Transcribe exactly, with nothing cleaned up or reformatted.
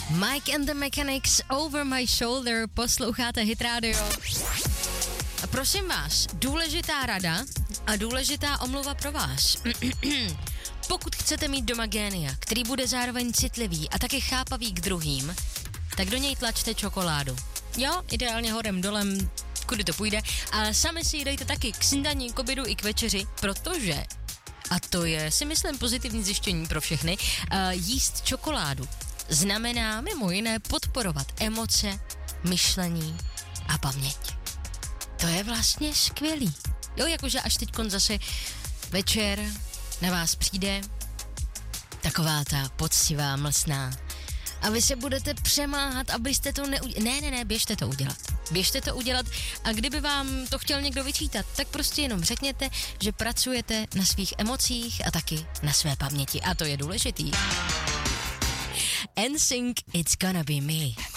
Mike and the Mechanics, Over My Shoulder, posloucháte Hit Radio. A prosím vás, důležitá rada a důležitá omluva pro vás. Pokud chcete mít doma génia, který bude zároveň citlivý a taky chápavý k druhým, tak do něj tlačte čokoládu. Jo, ideálně horem dolem, kudy to půjde, ale sami si ji dejte taky k snídani, k obědu i k večeři, protože, a to je si myslím pozitivní zjištění pro všechny, uh, jíst čokoládu znamená mimo jiné podporovat emoce, myšlení a paměť. To je vlastně skvělý. Jo, jakože až teďkon zase večer na vás přijde taková ta poctivá mlsná a vy se budete přemáhat, abyste to neudělali. Ne, ne, ne, běžte to udělat. Běžte to udělat a kdyby vám to chtěl někdo vyčítat, tak prostě jenom řekněte, že pracujete na svých emocích a taky na své paměti. A to je důležitý. N Sync, It's Gonna Be Me.